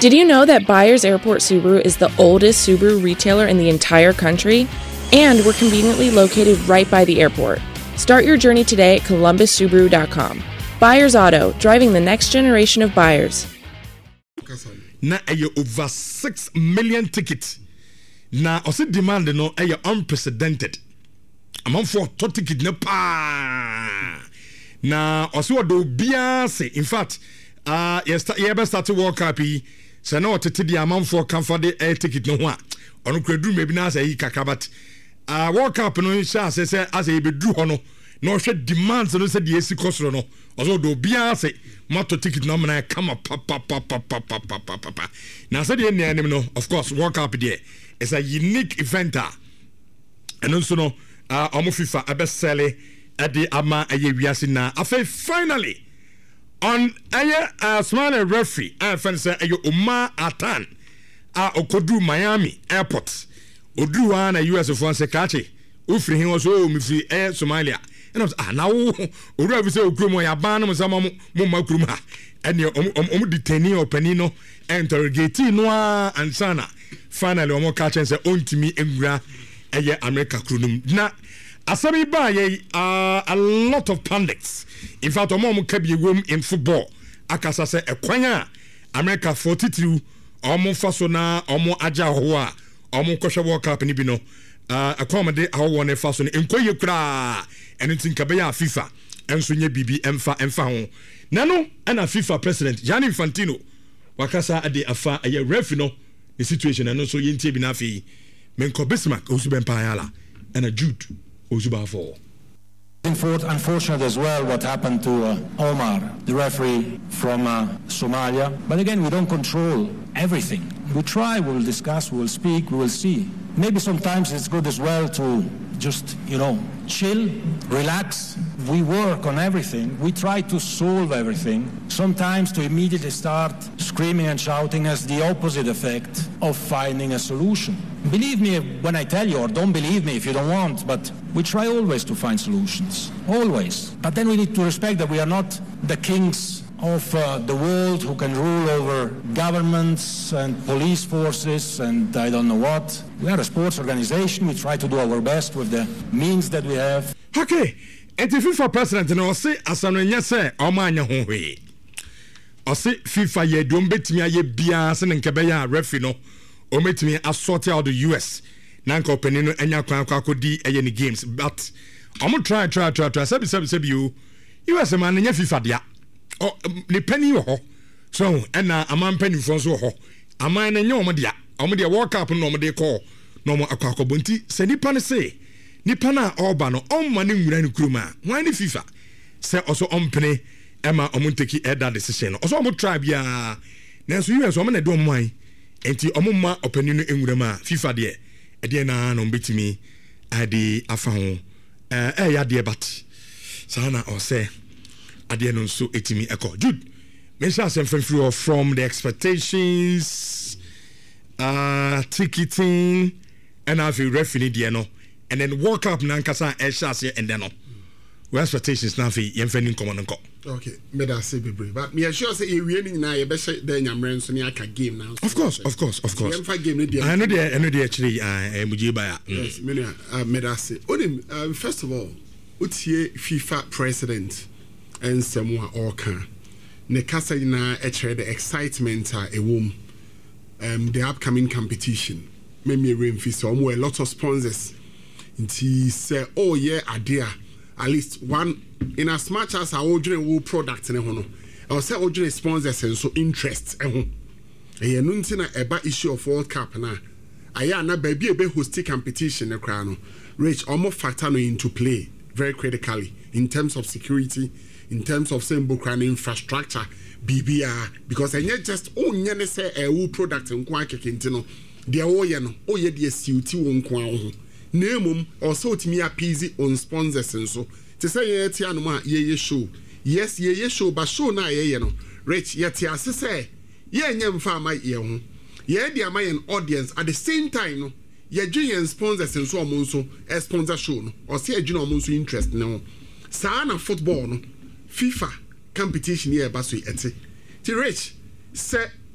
Did you know that Byers Airport Subaru is the oldest Subaru retailer in the entire country? And we're conveniently located right by the airport. Start your journey today at columbussubaru.com. Byers Auto, driving the next generation of buyers. Na over 6 million tickets. Na also demand no unprecedented. Amount for ticket na pa. Na also do biase. In fact, you started World Cup. So now the amount for comfort the air ticket no one. Onu kredu maybe na say kakabat. World Cup no sha say as e be do hono. No hwe demands no say the AC cost no. Also do biase motor ticket no na come up pa. Now say the name no of course World Cup there. It's a unique event. And also no omo FIFA abesele ade ama aye wiase na afa finally on aye small referee fan say aye Omar Atan okodu Miami airport odu na US for say kache ofri hin so mi fi Somalia and I was na wo oru abi say okrum ya ban no mo makrum ha and omo detain opani no interrogate no ansana finally omo kache say ontimi enwura aye America krunum na asabi ba ye a lot of pundits in fact omo kabi wom in football akasa say ekwanya America 42 omo faso na omo aja ho a omo kwhwe World Cup ni bi no akomade awo ne faso ne enkoye kura enitin kabaya FIFA enso nye bibi emfa ho nano na FIFA president Gianni Infantino wakasa ade afa aye referee no the situation and so yentie bi na afi menko Bismarck osubempa yala and a Jude osubafo. Unfortunate as well what happened to Omar, the referee from Somalia. But again, we don't control everything. We try, we will discuss, we will speak, we will see. Maybe sometimes it's good as well to just, chill, relax. We work on everything. We try to solve everything. Sometimes to immediately start screaming and shouting has the opposite effect of finding a solution. Believe me when I tell you, or don't believe me if you don't want, but we try always to find solutions. Always. But then we need to respect that we are not the kings of the world who can rule over governments and police forces and I don't know what. We are a sports organization. We try to do our best with the means that we have. Okay. And the FIFA president no say asananya say omanya ho hwe. O say FIFA ye do mbetimi aye bia se nkebeya referee no o metimi assort out the US. Nanka openi no anya kwan akodi eye ni games but omo try sabi you US man nya FIFA dia. O ni penny ho. So na aman penny fo so ho. Aman na nya omo dia World Cup no omo de call no omo akakobonti se nipa ne say nipa na oba no omma ne nwura ne kuruma wan ne FIFA se also ompene ema omunteki elder decision no also omo try bia na so US omo na de omman enti omo ma opani no enwura ma FIFA de na no betimi ade afa ho ya de bat sana o se ade no so etimi eko Jude me sha sem from the expectations ticketing and have a referee de no and then walk up nankasa eshase and then no we expectations na fi yemfani common nko. Okay, me da say bebre but me sure say e wie ni na ye be say den nyamre nso ni aka game now. Of course Yemfa game ni I know dey actually muji ba ya. Yes, me da say onim first of all utie FIFA president and semwa oka ne kasa na e chere the excitement e wom the upcoming competition me remfi so a lot of sponsors nti say oh yeah idea at least one in as much as our original product ne ho no I say original sponsors and so interest ho e no nti na eba issue of World Cup na aya na ba bi ebe host competition ne kra no reach almost factor no into play very critically in terms of security, in terms of simple infrastructure BBR because enye just onye ne say e product nko akekenti no de oye no oye de siuti wo nko aho nemum also otimi appease on sponsors nso te say ye tia no ma ye show yes ye show but show na ye no rich ye tia say ye enye mfa ma ye ho ye de ama ye audience at the same time no ye dwen sponsors nso omo nso sponsor show no o say adwuna omo nso interest no sa na football no FIFA competition here ba so ete ti rich say